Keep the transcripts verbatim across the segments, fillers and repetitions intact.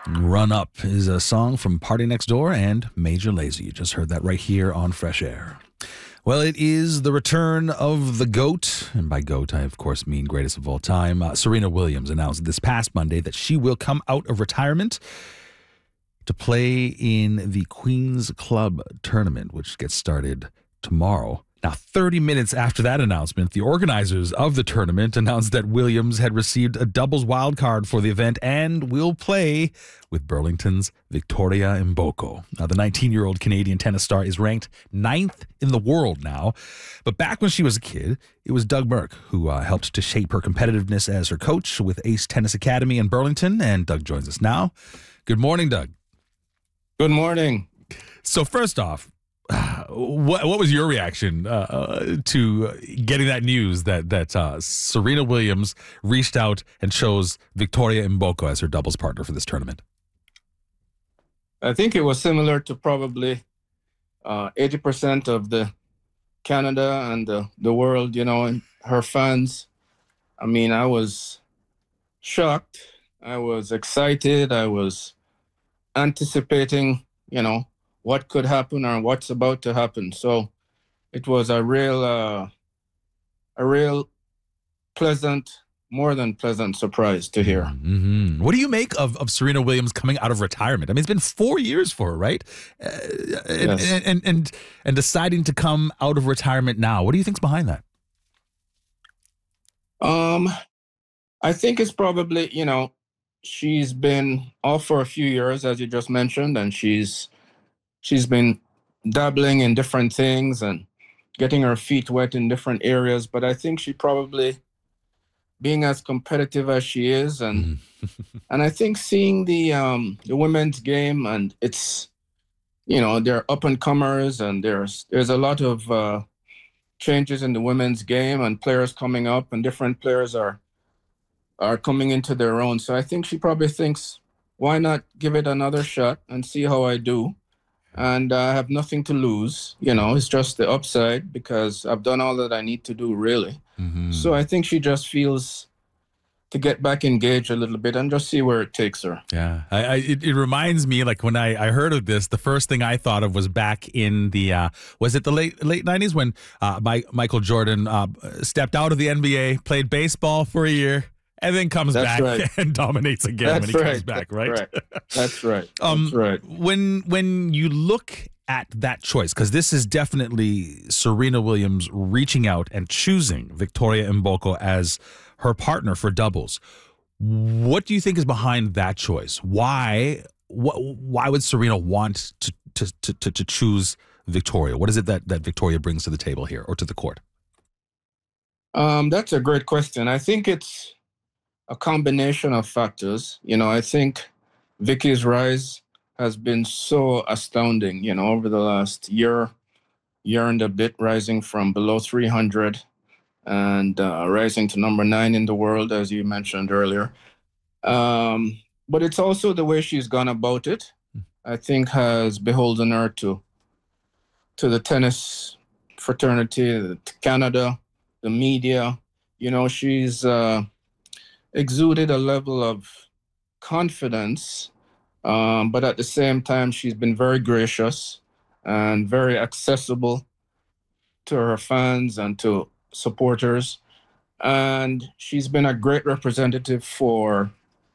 Run Up is a song from Party Next Door and Major Lazer. You just heard that right here on Fresh Air. Well, it is the return of the GOAT, and by GOAT, I of course mean greatest of all time. Uh, Serena Williams announced this past Monday that she will come out of retirement to play in the Queen's Club tournament, which gets started tomorrow. Now, thirty minutes after that announcement, the organizers of the tournament announced that Williams had received a doubles wildcard for the event and will play with Burlington's Victoria Mboko. Now, the nineteen-year-old Canadian tennis star is ranked ninth in the world now. But back when she was a kid, it was Doug Merck who uh, helped to shape her competitiveness as her coach with Ace Tennis Academy in Burlington. And Doug joins us now. Good morning, Doug. Good morning. So first off, What what was your reaction uh, to getting that news that that uh, Serena Williams reached out and chose Victoria Mboko as her doubles partner for this tournament? I think it was similar to probably uh, eighty percent of the Canada and the, the world, you know, and her fans. I mean, I was shocked. I was excited. I was anticipating, you know, what could happen or what's about to happen. So it was a real, uh, a real pleasant, more than pleasant surprise to hear. Mm-hmm. What do you make of, of Serena Williams coming out of retirement? I mean, it's been four years for her, right? Uh, and, Yes. and, and, and, and deciding to come out of retirement now. What do you think's behind that? Um, I think it's probably, you know, she's been off for a few years, as you just mentioned, and she's she's been dabbling in different things and getting her feet wet in different areas. But I think she probably, being as competitive as she is, and and I think seeing the um, the women's game, and it's, you know, they're up and comers, and there's there's a lot of uh, changes in the women's game, and players coming up, and different players are are coming into their own. So I think she probably thinks, why not give it another shot and see how I do? And I have nothing to lose, you know, it's just the upside because I've done all that I need to do, really. Mm-hmm. So I think she just feels to get back engaged a little bit and just see where it takes her. Yeah, I, I, it, it reminds me, like when I, I heard of this, the first thing I thought of was back in the, uh, was it the late late nineties when uh, my, Michael Jordan uh, stepped out of the N B A, played baseball for a year, and then comes That's back right. and dominates again That's when he right. comes back, That's right? right. That's right. Um, That's right. When when you look at that choice, because this is definitely Serena Williams reaching out and choosing Victoria Mboko as her partner for doubles, what do you think is behind that choice? Why what, why would Serena want to, to, to, to choose Victoria? What is it that, that Victoria brings to the table here or to the court? Um, that's a great question. I think it's a combination of factors. You know, I think Vicky's rise has been so astounding, you know, over the last year, year and a bit, rising from below three hundred and uh, rising to number nine in the world, as you mentioned earlier. Um, but it's also the way she's gone about it, I think, has beholden her to, to the tennis fraternity, to Canada, the media. You know, she's uh, exuded a level of confidence, um, but at the same time, she's been very gracious and very accessible to her fans and to supporters. And she's been a great representative for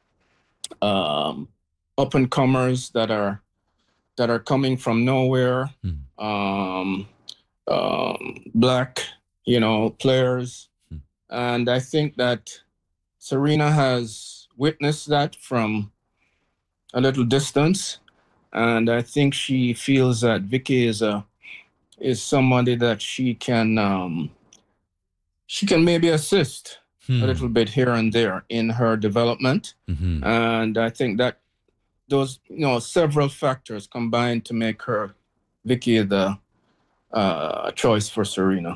um, up-and-comers that are that are coming from nowhere, Mm. um, um, Black, you know, players. Mm. And I think that Serena has witnessed that from a little distance, and I think she feels that Vicky is a is somebody that she can um, she can maybe assist Hmm. a little bit here and there in her development, Mm-hmm. and I think that those, you know, several factors combine to make her Vicky the uh, choice for Serena.